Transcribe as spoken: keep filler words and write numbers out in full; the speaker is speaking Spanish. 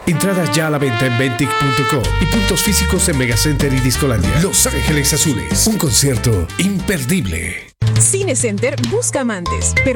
Entradas ya a la venta en ventic punto com y puntos físicos en Megacenter y Discolandia. Los Ángeles Azules, un concierto imperdible. Cinecenter busca amantes, pero